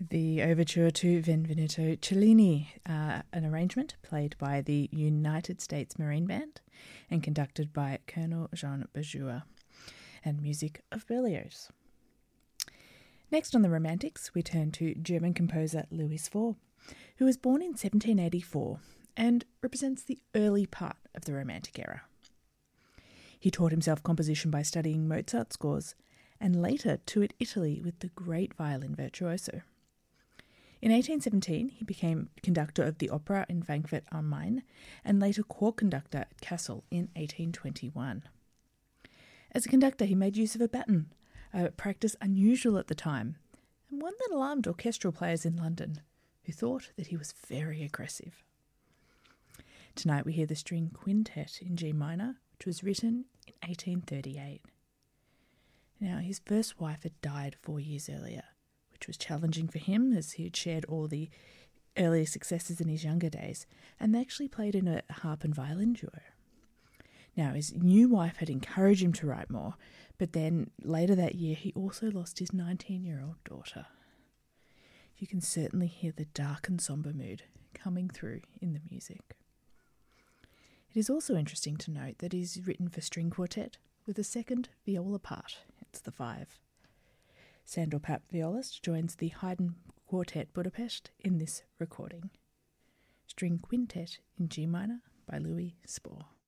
The overture to Benvenuto Cellini, an arrangement played by the United States Marine Band and conducted by Colonel Jean Beaujeu, and music of Berlioz. Next on the Romantics, we turn to German composer Louis IV, who was born in 1784 and represents the early part of the Romantic era. He taught himself composition by studying Mozart scores and later toured Italy with the great violin virtuoso. In 1817, he became conductor of the opera in Frankfurt am Main and later court conductor at Kassel in 1821. As a conductor, he made use of a baton, a practice unusual at the time, and one that alarmed orchestral players in London, who thought that he was very aggressive. Tonight we hear the string quintet in G minor, which was written in 1838. Now, his first wife had died 4 years earlier, which was challenging for him as he had shared all the earlier successes in his younger days, and they actually played in a harp and violin duo. Now, his new wife had encouraged him to write more, but then later that year he also lost his 19-year-old daughter. You can certainly hear the dark and sombre mood coming through in the music. It is also interesting to note that it is written for string quartet with a second viola part. It's the 5. Sandor Papp, violist, joins the Haydn Quartet Budapest in this recording. String Quintet in G minor by Louis Spohr.